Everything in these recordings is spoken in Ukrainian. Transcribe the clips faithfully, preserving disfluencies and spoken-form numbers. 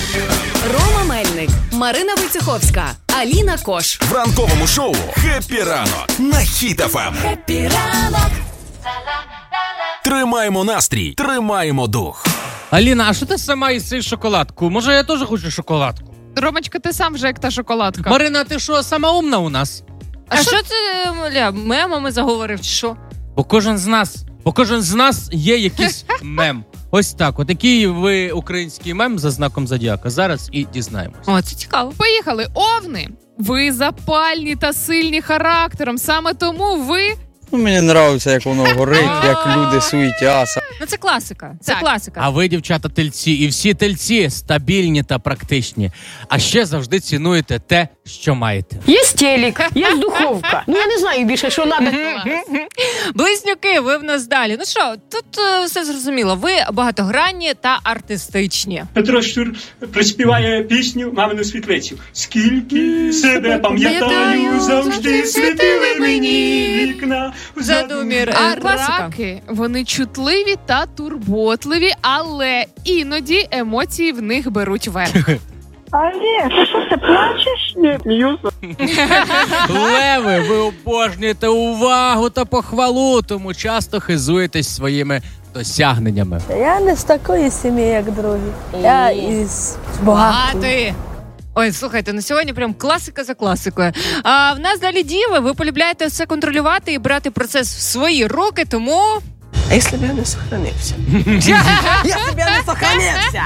Рома Мельник, Марина Войцеховська, Аліна Кош. В ранковому шоу «Хеппі ранок» на Хіт еф ем. Хеппі ранок. Тримаємо настрій, тримаємо дух. Аліна, а що ти сама їси шоколадку? Може, я теж хочу шоколадку? Ромочка, ти сам вже як та шоколадка. Марина, ти що, сама умна у нас? А, а що ти, Ля, мемами заговорив, чи що? Бо кожен з нас, бо кожен з нас є якийсь мем. Ось так, от який ви український мем за знаком зодіака. Зараз і дізнаємось. О, це цікаво. Поїхали. Овни. Ви запальні та сильні характером. Саме тому ви... Ну, мені подобається, як воно горить, як люди суетяться. Ну, це класика. Це Так. класика. А ви, дівчата, тельці, і всі тельці стабільні та практичні. А ще завжди цінуєте те, що маєте. Є телек, є духовка. Ну, я не знаю більше, що треба. Близнюки, ви в нас далі. Ну що, тут е, все зрозуміло. Ви багатогранні та артистичні. Петро Щур приспіває пісню «Мамину світлицю». Скільки себе пам'ятаю, завжди світили мені вікна в задумі. А класика. раки, вони чутливі та турботливі, але іноді емоції в них беруть верх. Олег, ти що, ти плачеш? Ні, сміюся. Леви, ви обожнюєте увагу та похвалу, тому часто хизуєтесь своїми досягненнями. Я не з такої сім'ї, як другі. Я із багатої. Ой, слухайте, на сьогодні прям класика за класикою. А в нас далі діви, ви полюбляєте все контролювати і брати процес в свої руки, тому... А якщо б я не сохранився? Якщо б я не сохранився!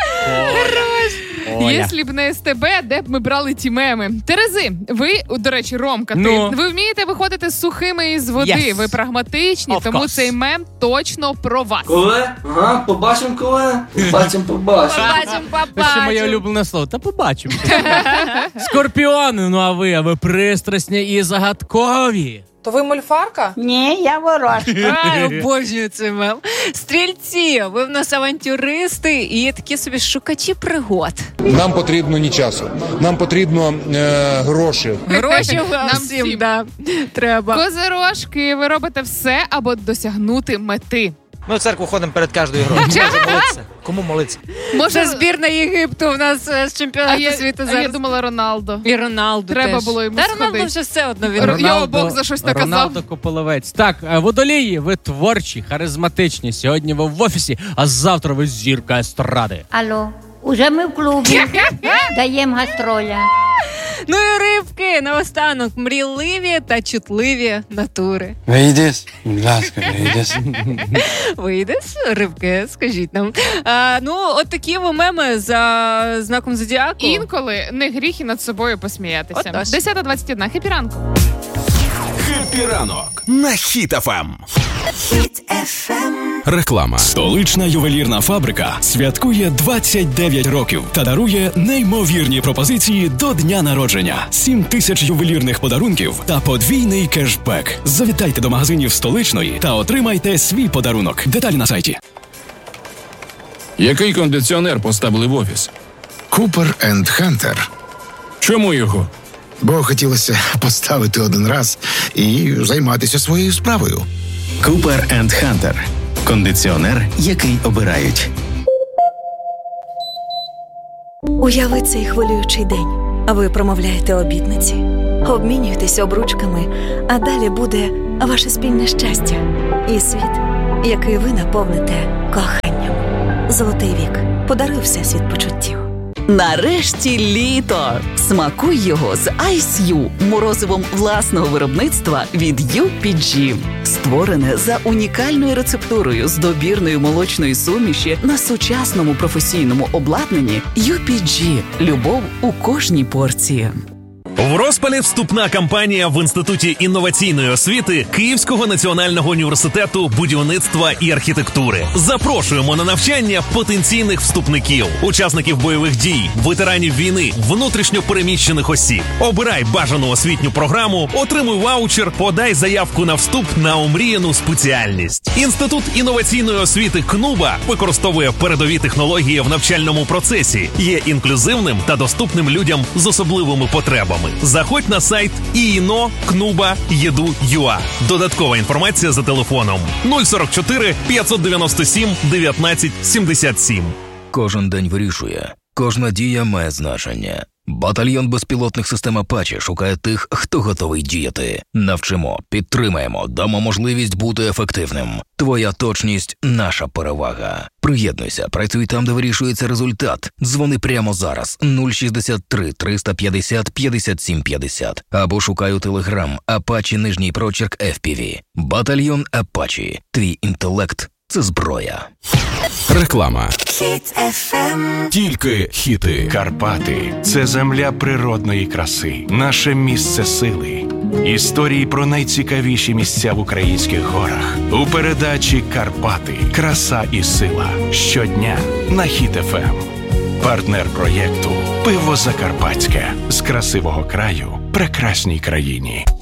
Якщо б не СТБ, де б ми брали ті меми? Терези, ви, до речі, Ромка, ти, Ну. ви вмієте виходити сухими із води, Yes. ви прагматичні, Of тому course. цей мем точно про вас. Коли? Ага, побачимо коли? Побачимо, побачимо. Побачимо, Це ще моє побачимо. улюблене слово. Та побачимо. Скорпіони, ну а ви, а ви пристрасні і загадкові. То ви мольфарка? Ні, я ворожка. Ай, обожнюю цей мем. Стрільці, ви в нас авантюристи і такі собі шукачі пригод. Нам потрібно не часу, нам потрібно е, гроші. Гроші вам Нам всім, всім. да, треба. Козирожки, ви робите все, аби досягнути мети. Ми в церкву ходимо перед кожною грою. Може молитися? Кому молитися? Це збірна Єгипту в нас е, з А чемпіонату я, світу а зараз. я думала Роналдо. І Роналду Треба теж. було йому Та Роналду сходити. вже все одно він. Ро- Його Бог за щось наказав. Роналдо Кополовець. Так, е, водолії, ви творчі, харизматичні. Сьогодні ви в офісі, а завтра ви зірка естради. Алло, уже ми в клубі. Даємо гастроля. Ну і рибки, наостанок, мрійливі та чутливі натури. Вийдеш, будь ласка, вийдеш. Вийдеш, рибки, скажіть нам. А, ну, от такі ви меми за знаком зодіаку. Інколи не гріх і над собою посміятися. Отож. десята двадцять один. Хеппі ранку. «Хеппі ранок» на Хіт еф ем. Реклама. Столична ювелірна фабрика святкує двадцять дев'ять років та дарує неймовірні пропозиції до дня народження. сім тисяч ювелірних подарунків та подвійний кешбек. Завітайте до магазинів Столичної та отримайте свій подарунок. Деталі на сайті. Який кондиціонер поставили в офіс? Купер енд Хантер. Чому його? Бо хотілося поставити один раз і займатися своєю справою. Купер енд Хантер. Кондиціонер, який обирають. Уяви цей хвилюючий день. А ви промовляєте обітниці, обмінюєтесь обручками, а далі буде ваше спільне щастя і світ, який ви наповните коханням. Золотий вік. Подаруй всесвіт почуттів. Нарешті літо! Смакуй його з Ice You, морозивом власного виробництва від ю пі джі. Створене за унікальною рецептурою з добірної молочної суміші на сучасному професійному обладнанні ю пі джі. Любов у кожній порції. В розпалі вступна кампанія в Інституті інноваційної освіти Київського національного університету будівництва і архітектури. Запрошуємо на навчання потенційних вступників, учасників бойових дій, ветеранів війни, внутрішньо переміщених осіб. Обирай бажану освітню програму, отримуй ваучер, подай заявку на вступ на омріяну спеціальність. Інститут інноваційної освіти КНУБА використовує передові технології в навчальному процесі, є інклюзивним та доступним людям з особливими потребами. Заходь на сайт і ен о кнуба точка і ді ю точка ю а. Додаткова інформація за телефоном нуль сорок чотири п'ятсот дев'яносто сім дев'ятнадцять сімдесят сім. Кожен день вирішує, Кожна дія має значення. Батальйон безпілотних систем Апачі шукає тих, хто готовий діяти. Навчимо, підтримаємо, дамо можливість бути ефективним. Твоя точність – наша перевага. Приєднуйся, працюй там, де вирішується результат. Дзвони прямо зараз нуль шістдесят три триста п'ятдесят п'ятдесят сім п'ятдесят або шукай у Телеграм Апачі нижній прочерк еф пі ві. Батальйон Апачі. Твій інтелект – це зброя. Реклама. Хіт еф ем. Тільки хіти. Карпати – це земля природної краси, наше місце сили. Історії про найцікавіші місця в українських горах. У передачі «Карпати. Краса і сила». Щодня на Хіт еф ем. Партнер проєкту «Пиво Закарпатське». З красивого краю прекрасній країні.